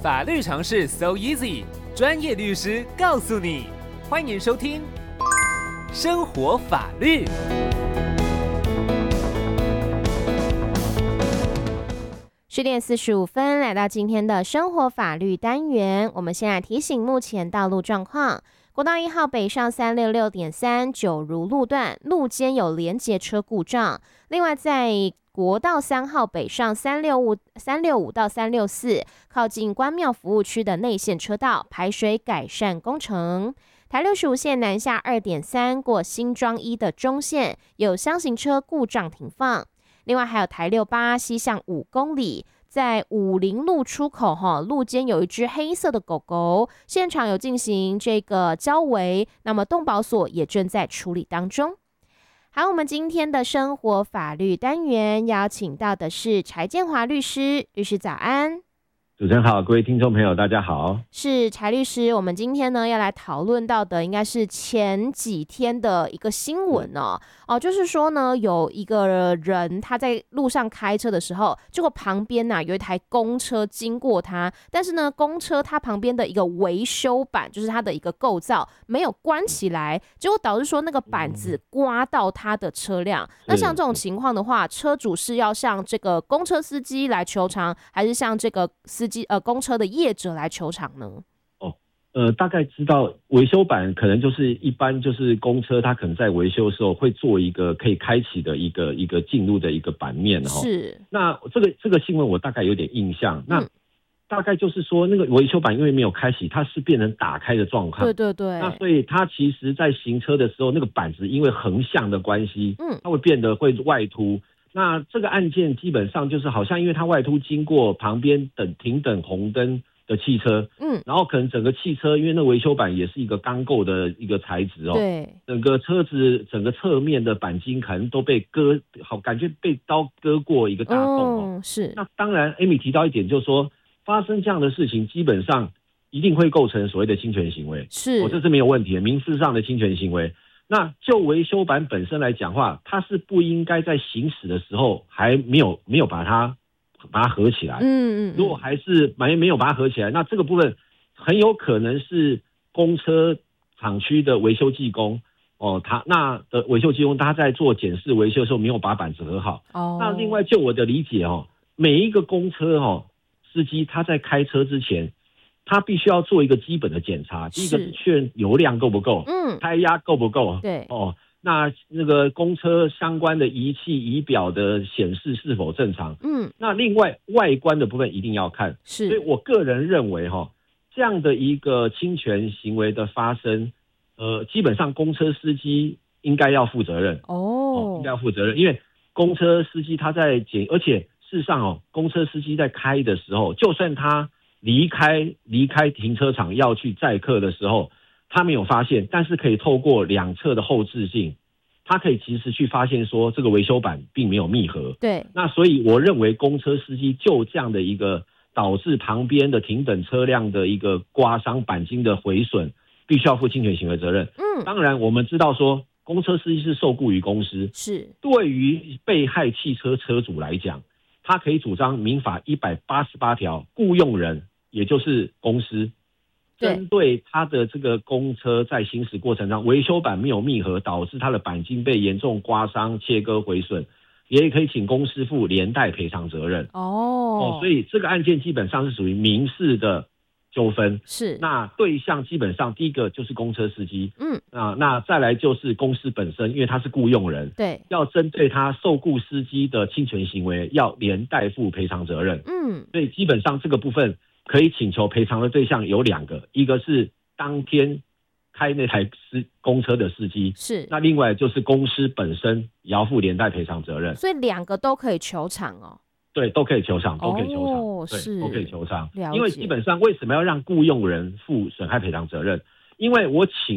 法律常识 so easy， 专业律师告诉你。欢迎收听生活法律。 10:45来到今天的生活法律单元，我们先来提醒目前道路状况。国道1号北上366.3九如路段路肩有连结车故障，另外在国道3号北上365到364靠近关庙服务区的内线车道排水改善工程。台65线南下2.3过新庄1的中线有厢型车故障停放。另外还有台68西向5公里，在武陵路出口路肩有一只黑色的狗狗，现场有进行这个交围，那么动保所也正在处理当中。好，我们今天的生活法律单元邀请到的是柴建华律师，律师早安。 主持人好，各位听众朋友大家好。 是柴律师，我们今天呢要来讨论到的应该是前几天的一个新闻就是说呢有一个人他在路上开车的时候，结果旁边有一台公车经过他，但是呢公车它旁边的一个维修板，就是它的一个构造没有关起来，结果导致说那个板子刮到他的车辆。那像这种情况的话，车主是要向这个公车司机来求偿，还是向这个公车的业者来求偿呢？ 大概知道维修板可能就是一般就是公车它可能在维修的时候会做一个可以开启的一个进入的一个板面是。 那这个新闻我大概有点印象。那大概就是说那个维修板因为没有开启，它是变成打开的状况。 对对对。 那所以它其实在行车的时候，那个板子因为横向的关系，它会变得会外凸。那这个案件基本上就是好像因为它外凸经过旁边停等红灯的汽车，然后可能整个汽车因为那维修板也是一个钢构的一个材质对， 整个车子整个侧面的钣金可能都被感觉被刀割过一个大洞是。 那当然 Amy 提到一点就是说，发生这样的事情基本上一定会构成所谓的侵权行为， 是， 这是没有问题的，民事上的侵权行为。那就维修板本身来讲话，它是不应该在行驶的时候还没有把它合起来。如果还是没有把它合起来，那这个部分很有可能是公车厂区的维修技工他维修技工他在做检视维修的时候没有把板子合好。那另外就我的理解每一个公车司机他在开车之前，他必须要做一个基本的检查。第一个是确认油量够不够，胎压够不够， 对那个公车相关的仪器仪表的显示是否正常。那另外外观的部分一定要看。 是。 所以我个人认为这样的一个侵权行为的发生，基本上公车司机应该要负责任。应该要负责任，因为公车司机他在而且事实上公车司机在开的时候，就算他离开停车场要去载客的时候，他没有发现，但是可以透过两侧的后视镜，他可以及时去发现说这个维修板并没有密合。 对。 那所以我认为公车司机就这样的一个导致旁边的停等车辆的一个刮伤钣金的毁损，必须要负侵权行为责任。当然我们知道说公车司机是受雇于公司， 是。对于被害汽车车主来讲，他可以主张民法188条雇用人，也就是公司，针对他的这个公车在行驶过程中维修板没有密合，导致他的钣金被严重刮伤、切割、毁损，也可以请公司负连带赔偿责任。所以这个案件基本上是属于民事的纠纷。 是。 那对象基本上第一个就是公车司机，那再来就是公司本身，因为他是雇用人， 对， 要针对他受雇司机的侵权行为要连带负赔偿责任。所以基本上这个部分可以请求赔偿的对象有两个，一个是当天开那台公车的司机， 是。那另外就是公司本身也要负连带赔偿责任。 所以两个都可以求偿对，都可以求偿，都可以求偿， 是， 都可以求偿。因为基本上为什么要让雇用人负损害赔偿责任？因为我请